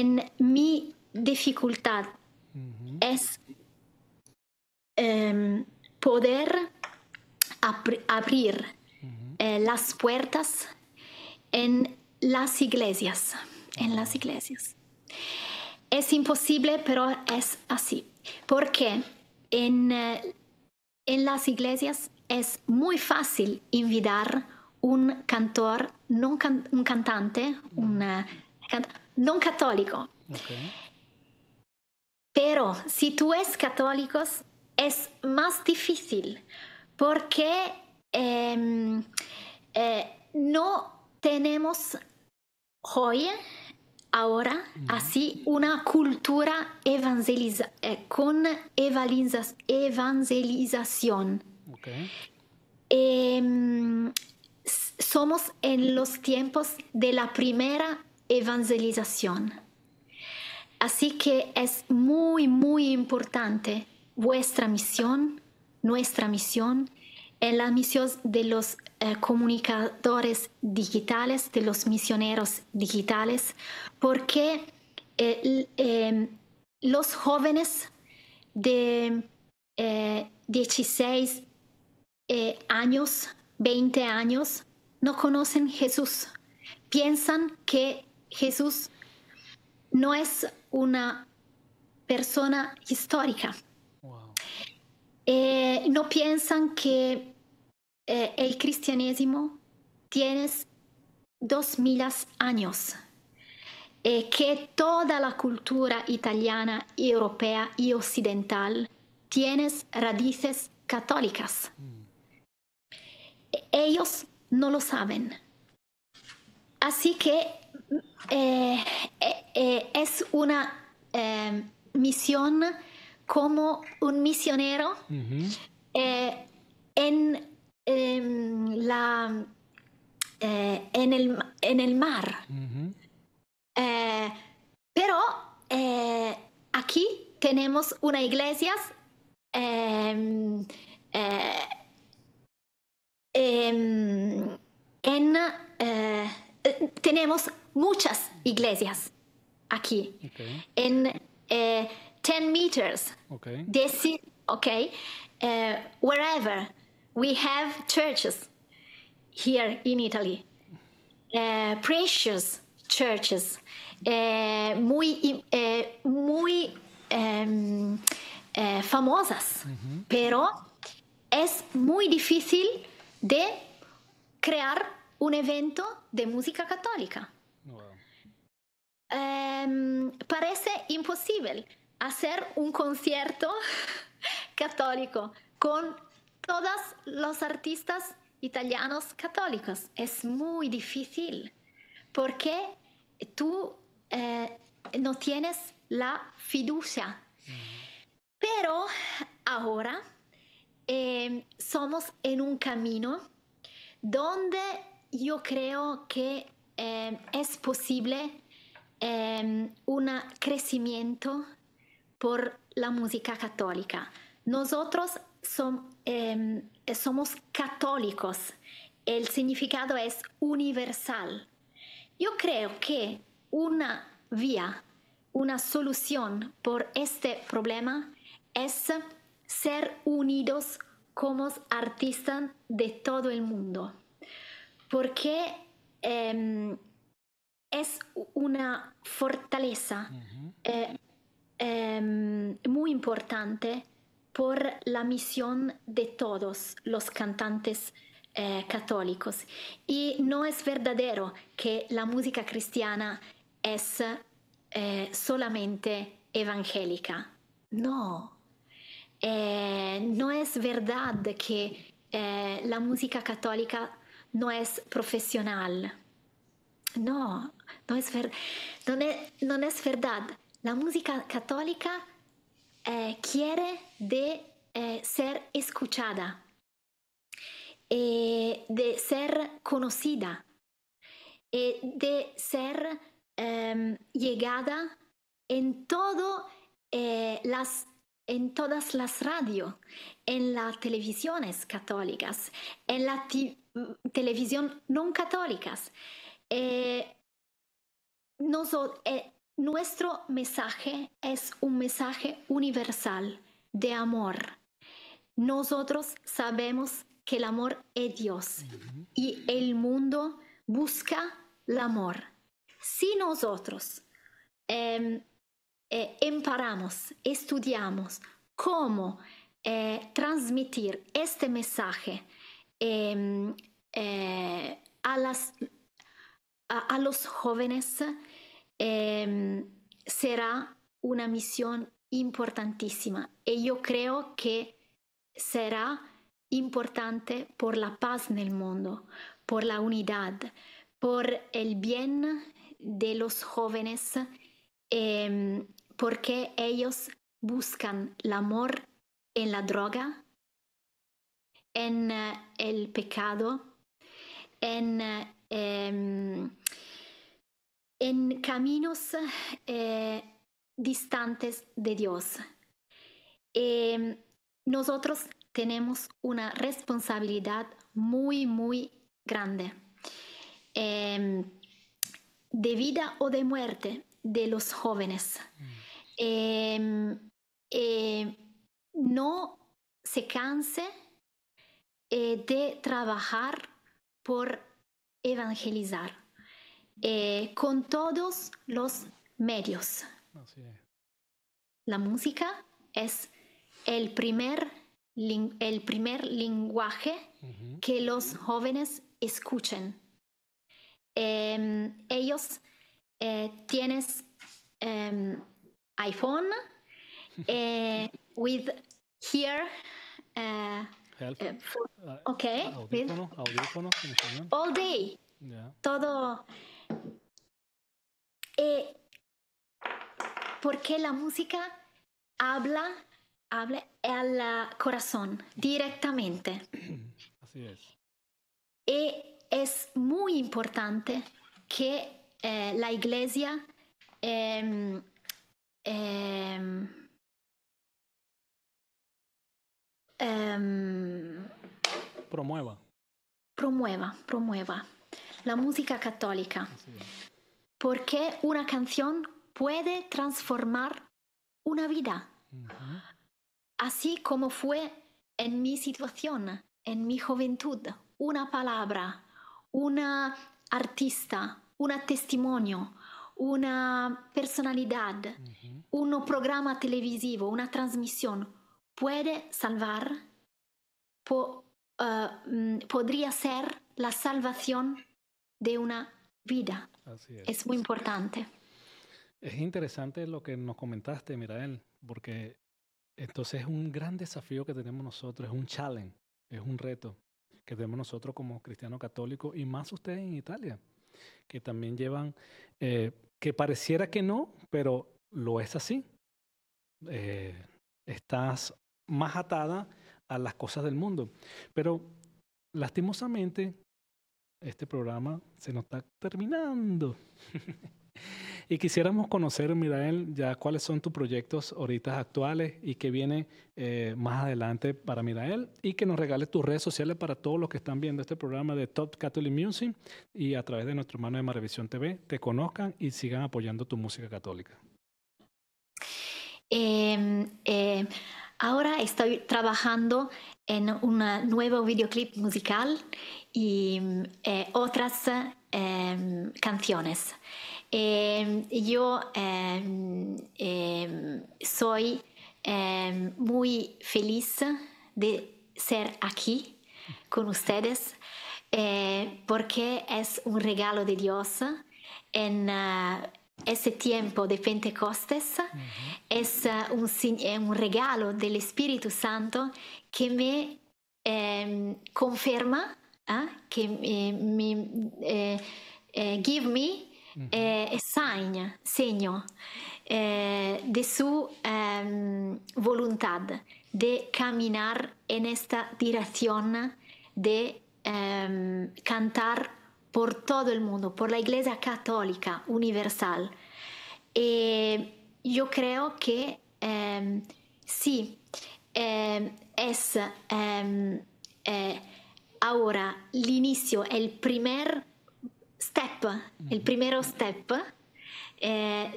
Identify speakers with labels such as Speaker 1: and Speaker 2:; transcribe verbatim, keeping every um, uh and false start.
Speaker 1: en mi dificultad
Speaker 2: Ujú.
Speaker 1: es em, poder abri- abrir
Speaker 2: Ujú.
Speaker 1: eh, las puertas en las iglesias, en las
Speaker 2: Ah.
Speaker 1: iglesias. Es imposible, pero es así. Porque en, eh, en las iglesias es muy fácil invitar un cantor, non can- un cantante, un
Speaker 2: Ujú.
Speaker 1: eh, can- non católico.
Speaker 2: Ok.
Speaker 1: Pero si tú eres católico, es más difícil porque em, eh, no tenemos hoy, ahora,
Speaker 2: Ujú.
Speaker 1: así una cultura evangeliza- eh, con evangeliza- evangelización.
Speaker 2: Ok.
Speaker 1: Em, s- somos en los tiempos de la primera evangelización. Así que es muy, muy importante vuestra misión, nuestra misión, en la misión de los eh, comunicadores digitales, de los misioneros digitales, porque eh, l- eh, los jóvenes de eh, dieciséis eh, años, veinte años, no conocen Jesús. Piensan que Jesús no es una persona histórica.
Speaker 2: Wow.
Speaker 1: Eh, no piensan que eh, el cristianismo tiene dos mil años, eh, que toda la cultura italiana, europea y occidental tiene raíces católicas.
Speaker 2: Mm.
Speaker 1: Ellos no lo saben. Así que eh, eh, eh, es una eh, misión como un misionero
Speaker 2: Ujú.
Speaker 1: eh, en, em, la, eh, en, el, en el mar.
Speaker 2: Ujú.
Speaker 1: Eh, pero eh, aquí tenemos una iglesia em, eh, em, en... eh, eh, tenemos muchas iglesias aquí.
Speaker 2: Ok.
Speaker 1: En eh, ten meters.
Speaker 2: Ok.
Speaker 1: This is, okay. Uh, wherever we have churches here in Italy, uh, precious churches, uh, muy, uh, muy um, uh, famosas,
Speaker 2: Ujú.
Speaker 1: pero es muy difícil de crear un evento de música católica.
Speaker 2: Wow.
Speaker 1: Um, parece imposible hacer un concierto católico con todos los artistas italianos católicos. Es muy difícil porque tú eh, no tienes la fiducia.
Speaker 2: Ujú.
Speaker 1: Pero ahora eh, somos en un camino donde yo creo que eh, es posible eh, un crecimiento por la música católica. Nosotros som- eh, somos católicos. El significado es universal. Yo creo que una vía, una solución por este problema es ser unidos como artistas de todo el mundo. Porque eh, es una fortaleza
Speaker 2: Ujú.
Speaker 1: eh, eh, muy importante por la misión de todos los cantantes eh, católicos. Y no es verdadero que la música cristiana es eh, solamente evangélica. No. Eh, no es verdad que eh, la música católica no es profesional. No, no es, ver- no es, no es verdad. La música católica eh, quiere de eh, ser escuchada, eh, de ser conocida, eh, de ser eh, llegada en todo eh, las en todas las radios, en las televisiones católicas, en la ti- televisión no católicas. Eh, noso- eh, nuestro mensaje es un mensaje universal de amor. Nosotros sabemos que el amor es Dios
Speaker 2: Ujú.
Speaker 1: y el mundo busca el amor. Si nosotros eh, eh, emparamos, estudiamos cómo eh, transmitir este mensaje eh, eh, a, las, a, a los jóvenes, eh, será una misión importantísima. Y yo creo que será importante por la paz en el mundo, por la unidad, por el bien de los jóvenes, eh, porque ellos buscan el amor en la droga, en uh, el pecado, en, uh, eh, en caminos eh, distantes de Dios. Eh, nosotros tenemos una responsabilidad muy, muy grande, eh, de vida o de muerte de los jóvenes. Eh, eh, no se canse eh, de trabajar por evangelizar eh, con todos los medios.
Speaker 2: Así es.
Speaker 1: La música es el primer, lin- el primer lenguaje
Speaker 2: Ujú.
Speaker 1: que los jóvenes escuchen. Eh, ellos eh, tienen eh, iPhone eh, with here uh,
Speaker 2: Health-
Speaker 1: uh, for-
Speaker 2: ah,
Speaker 1: okay, with
Speaker 2: audífonos, audífonos en español.
Speaker 1: all day,
Speaker 2: Ya.
Speaker 1: todo. Eh, porque la música habla, habla al corazón directamente.
Speaker 2: Así es.
Speaker 1: Y es muy importante que eh, la iglesia em, em, em,
Speaker 2: Promueva.
Speaker 1: promueva, promueva la música católica,
Speaker 2: Así es.
Speaker 1: porque una canción puede transformar una vida,
Speaker 2: Ujú.
Speaker 1: así como fue en mi situación, en mi juventud. Una palabra, una artista, un testimonio, una personalidad,
Speaker 2: Ujú.
Speaker 1: un programa televisivo, una transmisión puede salvar, po- uh, mm, podría ser la salvación de una vida.
Speaker 2: Así es.
Speaker 1: Es muy importante.
Speaker 2: Es interesante lo que nos comentaste, Mirael, porque entonces es un gran desafío que tenemos nosotros, es un challenge, es un reto que tenemos nosotros como cristianos católicos y más ustedes en Italia, que también llevan, eh, que pareciera que no, pero lo es así. Eh, estás más atada a las cosas del mundo. Pero lastimosamente, este programa se nos está terminando. Y quisiéramos conocer, Mirael, ya cuáles son tus proyectos ahorita actuales y qué viene eh, más adelante para Mirael y que nos regales tus redes sociales para todos los que están viendo este programa de Top Catholic Music y a través de nuestro hermano de Maravisión T V te conozcan y sigan apoyando tu música católica.
Speaker 1: Eh, eh, ahora estoy trabajando en un nuevo videoclip musical y eh, otras eh, canciones. Eh, yo eh, eh, soy eh, muy feliz de ser aquí con ustedes eh, porque es un regalo de Dios en uh, ese tiempo de Pentecostes.
Speaker 2: Ujú.
Speaker 1: Es uh, un, es un regalo del Espíritu Santo que me eh, conferma, ¿eh? que eh, me eh, eh, give me
Speaker 2: Ujú.
Speaker 1: eh, sign, segno eh, de su eh, voluntad de caminar en esta dirección de eh, cantar por todo el mundo, por la Iglesia Católica Universal. Y yo creo que eh, sí, eh, es eh, eh, ahora l'inicio, el primer step, el
Speaker 2: Ujú.
Speaker 1: primero step eh,